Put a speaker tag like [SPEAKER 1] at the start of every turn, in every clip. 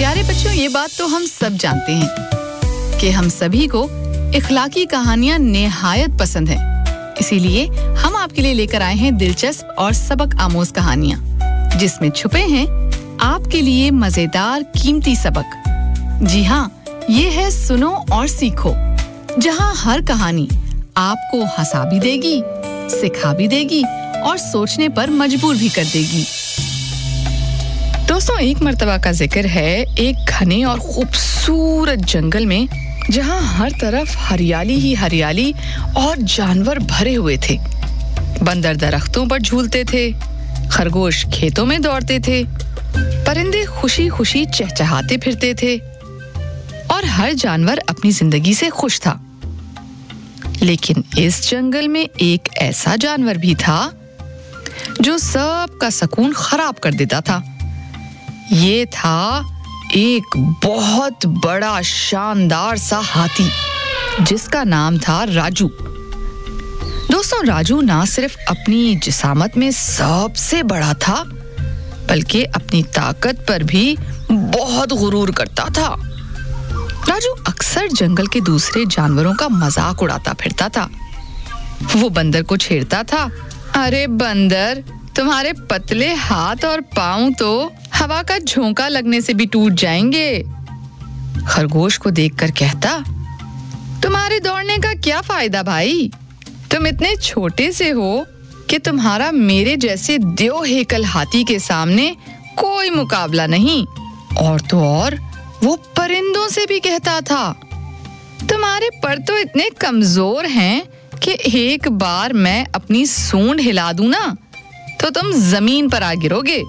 [SPEAKER 1] प्यारे बच्चों, ये बात तो हम सब जानते हैं कि हम सभी को इखलाकी कहानियां निहायत पसंद है। इसीलिए हम आपके लिए लेकर आए हैं दिलचस्प और सबक आमोज कहानियां, जिसमें छुपे हैं आपके लिए मजेदार कीमती सबक। जी हाँ, ये है सुनो और सीखो, जहाँ हर कहानी आपको हंसा भी देगी, सिखा भी देगी और सोचने पर मजबूर भी कर देगी। दोस्तों, एक मर्तबा का जिक्र है एक घने और खूबसूरत जंगल में, जहाँ हर तरफ हरियाली ही हरियाली और जानवर भरे हुए थे। बंदर दरख्तों पर झूलते थे, खरगोश खेतों में दौड़ते थे, परिंदे खुशी खुशी चहचहाते फिरते थे और हर जानवर अपनी जिंदगी से खुश था। लेकिन इस जंगल में एक ऐसा जानवर भी था जो सबका सुकून खराब कर देता था। ये था एक बहुत बड़ा शानदार सा हाथी, जिसका नाम था राजू। दोस्तों, राजू ना सिर्फ अपनी जिसामत में सबसे बड़ा था, बल्कि अपनी ताकत पर भी बहुत गुरूर करता था। राजू अक्सर जंगल के दूसरे जानवरों का मजाक उड़ाता फिरता था। वो बंदर को छेड़ता था, अरे बंदर, तुम्हारे पतले हाथ और पांव तो हवा का झोंका लगने से भी टूट जाएंगे। खरगोश को देखकर कहता, तुम्हारे दौड़ने का क्या फायदा भाई, तुम इतने छोटे से हो कि तुम्हारा मेरे जैसे देव हेकल हाथी के सामने कोई मुकाबला नहीं। और तो और वो परिंदों से भी कहता था, तुम्हारे पर तो इतने कमजोर हैं कि एक बार मैं अपनी सूंड हिला दूं ना, तो तुम जमीन पर आ गिरोगे।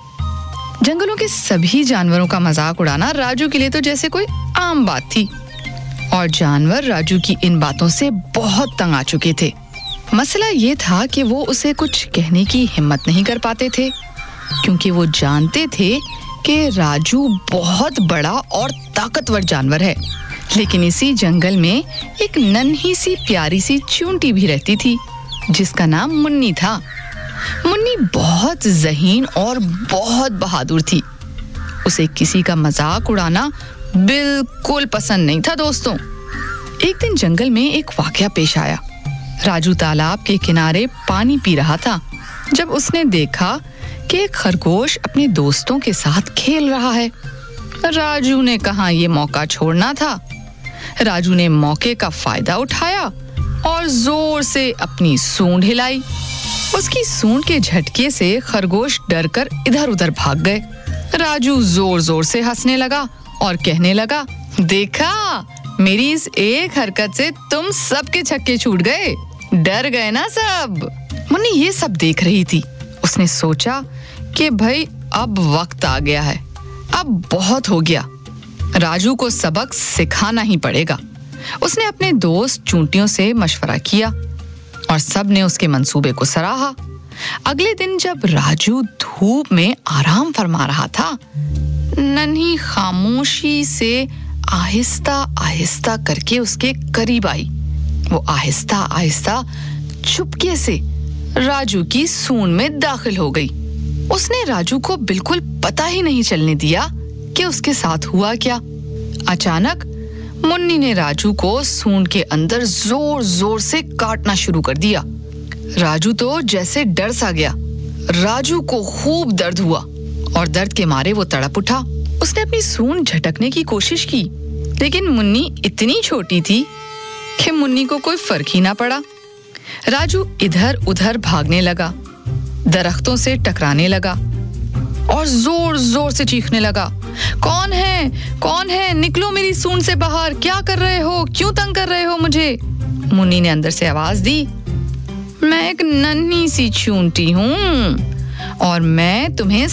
[SPEAKER 1] जंगलों के सभी जानवरों का मजाक उड़ाना राजू के लिए तो जैसे कोई आम बात थी, और जानवर राजू की इन बातों से बहुत तंग आ चुके थे। मसला ये था कि वो उसे कुछ कहने की हिम्मत नहीं कर पाते थे, क्योंकि वो जानते थे कि राजू बहुत बड़ा और ताकतवर जानवर है। लेकिन इसी जंगल में एक नन्ही सी प्यारी सी चूंटी भी रहती थी, जिसका नाम मुन्नी था। मुन्नी बहुत ज़हीन और बहुत बहादुर थी। उसे किसी का मजाक उड़ाना बिल्कुल पसंद नहीं था। दोस्तों, एक दिन जंगल में एक वाकया पेश आया। राजू तालाब के किनारे पानी पी रहा था, जब उसने देखा कि एक खरगोश अपने दोस्तों के साथ खेल रहा है। राजू ने कहा ये मौका छोड़ना था। राजू ने मौके का फायदा उठाया और जोर से अपनी सूंड हिलाई। उसकी सूंड के झटके से खरगोश डरकर इधर उधर भाग गए। राजू जोर जोर से हंसने लगा और कहने लगा, देखा, मेरी इस एक हरकत से तुम सबके छक्के छूट गए, डर गए ना सब। मुन्नी ये सब देख रही थी। उसने सोचा कि भाई अब वक्त आ गया है, अब बहुत हो गया, राजू को सबक सिखाना ही पड़ेगा। उसने अपने दोस्त चूंटियों से मशवरा किया और सब ने उसके मंसूबे को सराहा। अगले दिन जब राजू धूप में आराम फरमा रहा था, नन्ही खामोशी से आहिस्ता आहिस्ता करके उसके करीब आई। वो आहिस्ता आहिस्ता चुपके से राजू की सूंड में दाखिल हो गई। उसने राजू को बिल्कुल पता ही नहीं चलने दिया कि उसके साथ हुआ क्या। अचानक मुन्नी ने राजू को सूंड के अंदर जोर जोर से काटना शुरू कर दिया। राजू तो जैसे डर सा गया। राजू को खूब दर्द हुआ और दर्द के मारे वो तड़प उठा। उसने अपनी सूंड झटकने की कोशिश की, लेकिन मुन्नी इतनी छोटी थी कि मुन्नी को कोई फर्क ही ना पड़ा। राजू इधर उधर भागने लगा, दरख्तों से टकराने लगा और जोर जोर से चीखने लगा, कौन है, कौन है, निकलो मेरी सूंड से बाहर, क्या कर रहे हो, क्यों तंग कर रहे हो मुझे। मुन्नी ने अंदर से आवाज दी, मैं एक नन्ही सी चूंटी हूँ और मैं तुम्हें